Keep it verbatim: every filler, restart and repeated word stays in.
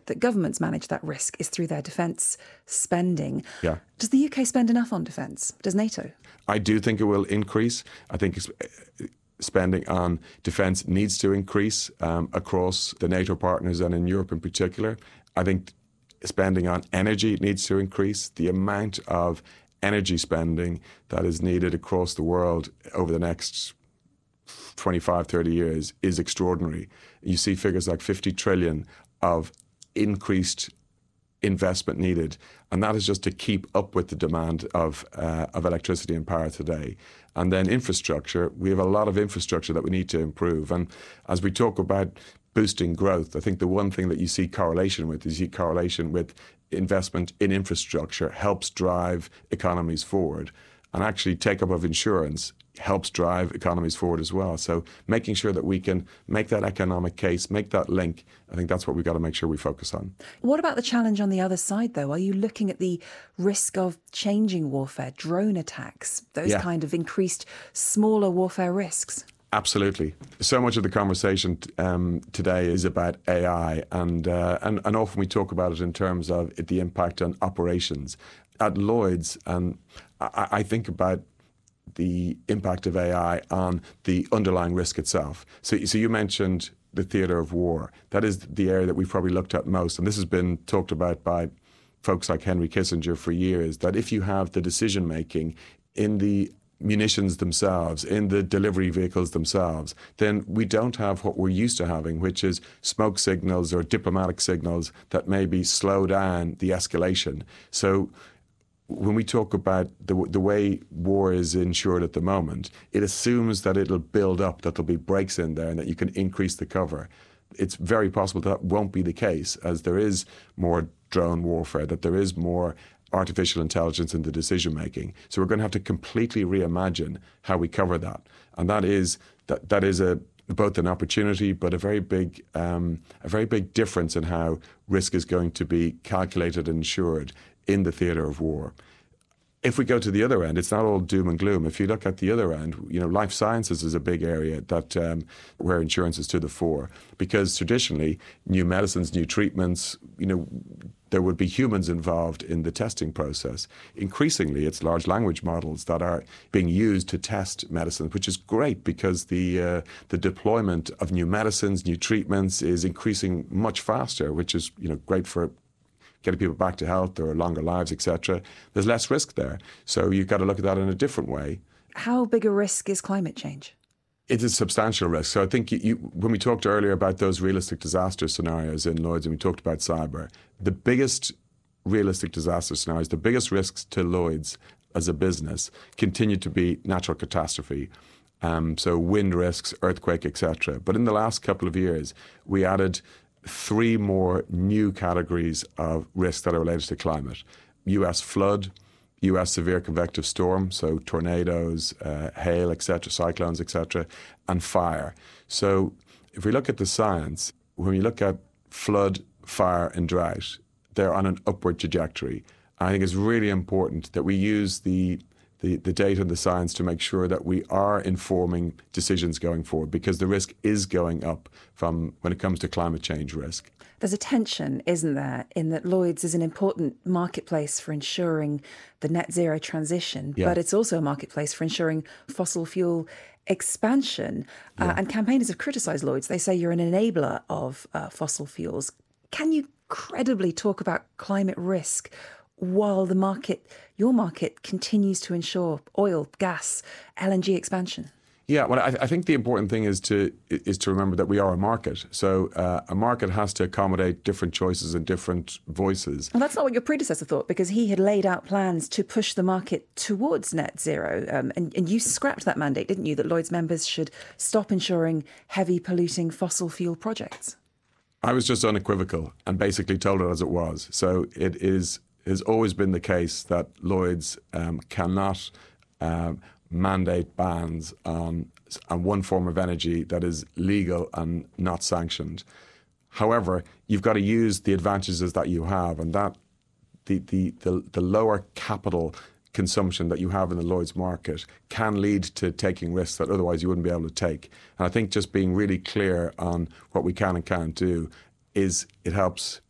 that governments manage that risk is through their defence spending. Yeah. Does the U K spend enough on defence? Does NATO? I do think it will increase. I think it's, spending on defence needs to increase um, across the NATO partners and in Europe in particular. I think spending on energy needs to increase. The amount of energy spending that is needed across the world over the next twenty-five, thirty years is extraordinary. You see figures like fifty trillion of increased investment needed, and that is just to keep up with the demand of uh, of electricity and power today. And then infrastructure, we have a lot of infrastructure that we need to improve. And as we talk about boosting growth, I think the one thing that you see correlation with is you see correlation with investment in infrastructure helps drive economies forward. And actually take-up of insurance helps drive economies forward as well. So making sure that we can make that economic case, make that link, I think that's what we've got to make sure we focus on. What about the challenge on the other side, though? Are you looking at the risk of changing warfare, drone attacks, those Yeah. kind of increased smaller warfare risks? Absolutely. So much of the conversation um, today is about A I, and, uh, and and often we talk about it in terms of it, the impact on operations. At Lloyd's, and I, I think about the impact of A I on the underlying risk itself. So, so you mentioned the theatre of war. That is the area that we've probably looked at most, and this has been talked about by folks like Henry Kissinger for years, that if you have the decision-making in the munitions themselves, in the delivery vehicles themselves, then we don't have what we're used to having, which is smoke signals or diplomatic signals that maybe slow down the escalation. So when we talk about the, the way war is insured at the moment, it assumes that it'll build up, that there'll be breaks in there and that you can increase the cover. It's very possible that won't be the case, as there is more drone warfare, that there is more artificial intelligence in the decision-making. So we're going to have to completely reimagine how we cover that. And that is that that is a both an opportunity, but a very big um, a very big difference in how risk is going to be calculated and insured in the theatre of war. If we go to the other end, it's not all doom and gloom. If you look at the other end, you know, life sciences is a big area that um, where insurance is to the fore, because traditionally, new medicines, new treatments, you know, there would be humans involved in the testing process. Increasingly, it's large language models that are being used to test medicine, which is great because the uh, the deployment of new medicines, new treatments is increasing much faster, which is, you know, great for getting people back to health or longer lives, et cetera. There's less risk there. So you've got to look at that in a different way. How big a risk is climate change? It is a substantial risk. So I think you, you, when we talked earlier about those realistic disaster scenarios in Lloyd's, and we talked about cyber, the biggest realistic disaster scenarios, the biggest risks to Lloyd's as a business continue to be natural catastrophe. Um, so wind risks, earthquake, et cetera. But in the last couple of years, we added three more new categories of risks that are related to climate. U S flood, U S severe convective storm, so tornadoes, uh, hail, et cetera, cyclones, et cetera, and fire. So if we look at the science, when we look at flood, fire, and drought, they're on an upward trajectory. I think it's really important that we use the The, the data and the science to make sure that we are informing decisions going forward, because the risk is going up from when it comes to climate change risk. There's a tension, isn't there, in that Lloyd's is an important marketplace for ensuring the net zero transition, Yeah. but it's also a marketplace for ensuring fossil fuel expansion. Uh, Yeah. and campaigners have criticised Lloyd's. They say you're an enabler of uh, fossil fuels. Can you credibly talk about climate risk while the market, your market, continues to ensure oil, gas, L N G expansion? Yeah, well, I, I think the important thing is to is to remember that we are a market. So uh, a market has to accommodate different choices and different voices. Well, that's not what your predecessor thought, because he had laid out plans to push the market towards net zero. Um, and, and you scrapped that mandate, didn't you, that Lloyd's members should stop insuring heavy polluting fossil fuel projects? I was just unequivocal and basically told it as it was. So it is has always been the case that Lloyd's um, cannot um, mandate bans on, on one form of energy that is legal and not sanctioned. However, you've got to use the advantages that you have, and that the the the, the lower capital consumption that you have in the Lloyd's market can lead to taking risks that otherwise you wouldn't be able to take. And I think just being really clear on what we can and can't do is it helps